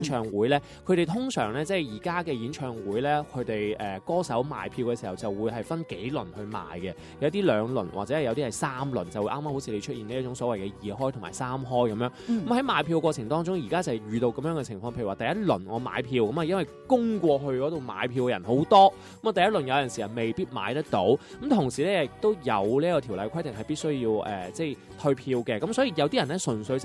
唱會咧，佢哋通常咧，即係而家嘅演唱會咧，佢哋歌手賣票嘅時候就會係分幾輪去賣嘅，有啲2輪或者係有啲係3輪，就會啱啱好似你出現呢一種所謂嘅2開同埋3開咁樣。咁喺賣票過程當中，而家就係遇到咁樣嘅情況，譬如話第一輪我買票咁啊，因為攻過去嗰度買票嘅人好多，咁啊第一輪有陣時啊未必買得到，咁同時咧亦都有呢個條例規定係必須要即係退票嘅，咁所以有啲人咧純粹